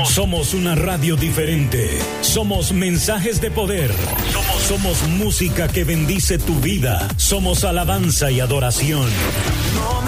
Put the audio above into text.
Somos una radio diferente. Somos mensajes de poder. Somos música que bendice tu vida. Somos alabanza y adoración.